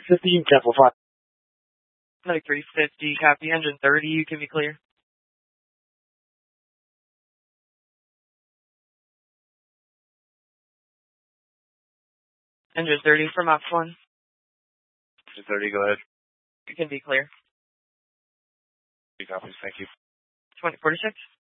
15, Capital 5. 9350, copy. Engine 30, you can be clear. Engine 30 from Ops 1. Engine 30, go ahead. You can be clear. Copies, thank you. 2046.